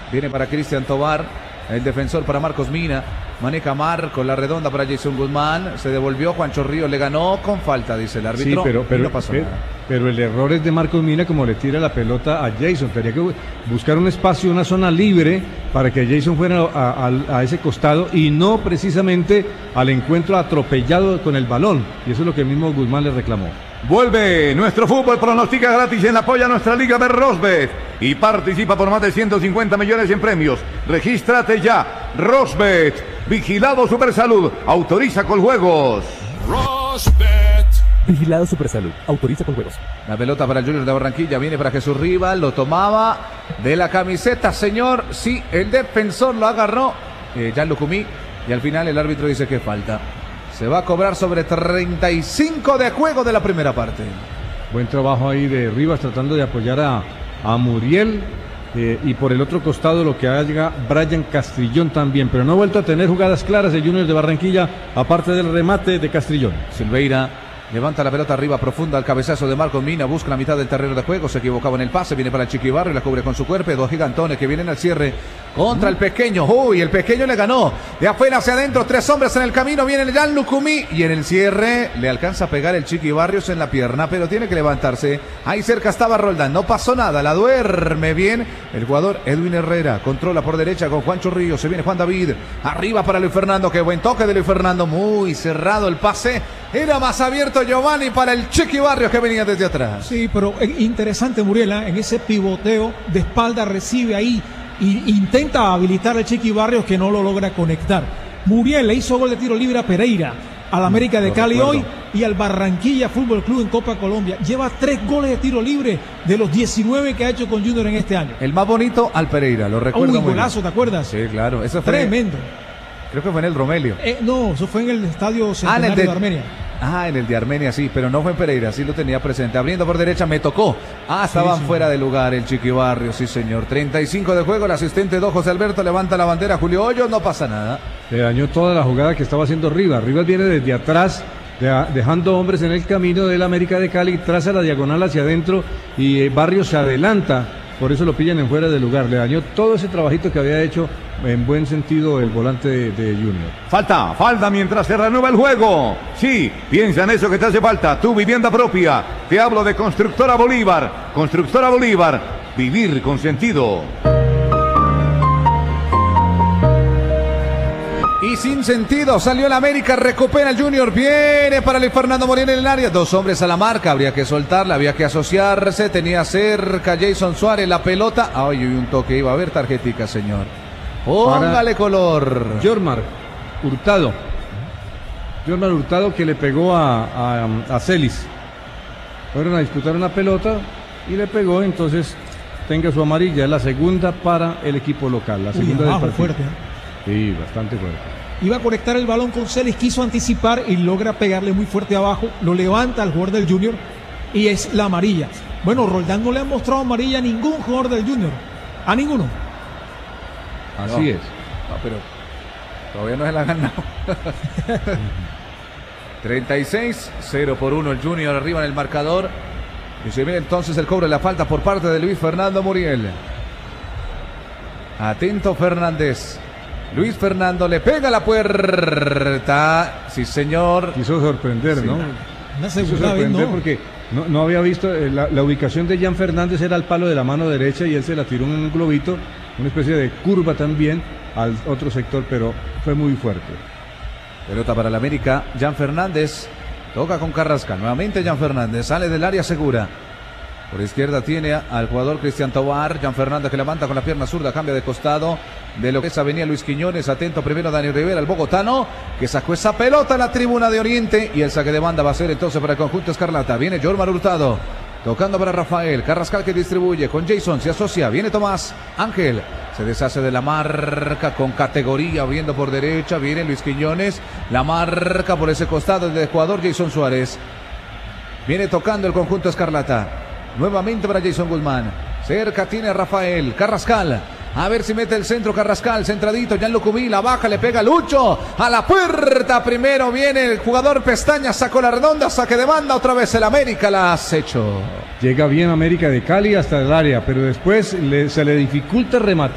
Viene para Cristian Tobar, el defensor para Marcos Mina. Maneja Marco, la redonda para Jason Guzmán. Se devolvió, Juancho Ríos le ganó con falta, dice el árbitro. Sí, pero no pasó nada. Pero el error es de Marcos Mina, como le tira la pelota a Jason. Tenía que buscar un espacio, una zona libre para que Jason fuera a ese costado y no precisamente al encuentro atropellado con el balón. Y eso es lo que el mismo Guzmán le reclamó. Vuelve nuestro fútbol, pronostica gratis en apoyo a nuestra liga de Rosbet y participa por más de 150 millones en premios. Regístrate ya. Rosbet, vigilado Supersalud, autoriza con juegos. Rosbet. Vigilado Supersalud, autoriza con juegos. La pelota para el Junior de Barranquilla, viene para Jesús Rivas, lo tomaba de la camiseta, señor. Sí, el defensor lo agarró, Jan Lucumí, y al final el árbitro dice que falta. Se va a cobrar sobre 35 de juego de la primera parte. Buen trabajo ahí de Rivas tratando de apoyar a Muriel. Y por el otro costado lo que haga Brian Castrillón también. Pero no ha vuelto a tener jugadas claras el Junior de Barranquilla, aparte del remate de Castrillón. Silveira levanta la pelota arriba profunda al cabezazo de Marcos Mina, busca la mitad del terreno de juego, se equivocaba en el pase, viene para el Chiqui Barrio, la cubre con su cuerpo, dos gigantones que vienen al cierre contra el pequeño. Uy, el pequeño le ganó de afuera hacia adentro, tres hombres en el camino, viene el Jan Lucumí y en el cierre le alcanza a pegar el Chiqui Barrios en la pierna, pero tiene que levantarse. Ahí cerca estaba Roldán, no pasó nada, la duerme bien el jugador Edwin Herrera, controla por derecha con Juancho Ríos, se viene Juan David, arriba para Luis Fernando, qué buen toque de Luis Fernando, muy cerrado el pase, era más abierto Giovanni para el Chiqui Barrios que venía desde atrás. Sí, pero interesante Muriel, en ese pivoteo de espalda recibe ahí y intenta habilitar al Chiqui Barrios que no lo logra conectar. Muriel le hizo gol de tiro libre a Pereira, al América de Cali hoy y al Barranquilla Fútbol Club en Copa Colombia. Lleva 3 goles de tiro libre de los 19 que ha hecho con Junior en este año. El más bonito al Pereira, lo recuerdo muy golazo, bien. ¿Te acuerdas? Sí, claro. Eso fue tremendo. Creo que fue en el Romelio. No, eso fue en el Estadio Centenario de Armenia. En el de Armenia, sí, pero no fue en Pereira, sí lo tenía presente. Abriendo por derecha, me tocó. Estaban fuera de lugar el Chiqui Barrio, sí señor. 35 de juego, el asistente 2, José Alberto, levanta la bandera, Julio Hoyos, no pasa nada. Le dañó toda la jugada que estaba haciendo Rivas. Rivas viene desde atrás, dejando hombres en el camino del América de Cali, traza la diagonal hacia adentro y Barrios se adelanta. Por eso lo pillan en fuera de lugar. Le dañó todo ese trabajito que había hecho en buen sentido el volante de Junior. Falta mientras se renueva el juego. Sí, piensa en eso que te hace falta. Tu vivienda propia. Te hablo de Constructora Bolívar. Constructora Bolívar. Vivir con sentido. Y sin sentido, salió el América, recupera el Junior, viene para Luis Fernando Moreno en el área, 2 hombres a la marca, habría que soltarla, había que asociarse, tenía cerca Jason Suárez la pelota, un toque, iba a haber tarjetica, señor. Póngale color. Jormar Hurtado que le pegó a Celis. Fueron a disputar una pelota y le pegó, entonces tenga su amarilla, es la segunda para el equipo local, la segunda del partido. Fuerte. Sí, bastante fuerte. Iba a conectar el balón con Celis, quiso anticipar y logra pegarle muy fuerte abajo, lo levanta al jugador del Junior y es la amarilla. Bueno, Roldán no le ha mostrado amarilla a ningún jugador del Junior, a ninguno. Así es. No, pero todavía no se la ha ganado. 36, 0-1 el Junior arriba en el marcador. Y se viene entonces el cobro de la falta por parte de Luis Fernando Muriel. Atento Fernández. Luis Fernando le pega a la puerta. Sí, señor. Quiso sorprender, sí, ¿no? Quiso sorprender porque no había visto. La ubicación de Jan Fernández era al palo de la mano derecha y él se la tiró en un globito, una especie de curva también al otro sector, pero fue muy fuerte. Pelota para el América. Jan Fernández toca con Carrascal. Nuevamente Jan Fernández sale del área segura. Por izquierda tiene al jugador Cristian Tobar. Jan Fernández que levanta con la pierna zurda, cambia de costado de lo que es Avenida Luis Quiñones. Atento primero Dani Rivera, el bogotano, que sacó esa pelota a la tribuna de Oriente. Y el saque de banda va a ser entonces para el conjunto escarlata. Viene Jormar Hurtado, tocando para Rafael. Carrascal que distribuye con Jason, se asocia. Viene Tomás Ángel, se deshace de la marca con categoría, viendo por derecha. Viene Luis Quiñones, la marca por ese costado del jugador Jason Suárez. Viene tocando el conjunto escarlata. Nuevamente para Jason Guzmán. Cerca tiene a Rafael. Carrascal. A ver si mete el centro Carrascal. Centradito. Jan Lucumí. La baja. Le pega Lucho. A la puerta. Primero viene el jugador Pestaña. Sacó la redonda. Saque de banda. Otra vez el América la has hecho. Llega bien América de Cali hasta el área. Pero después se le dificulta rematar.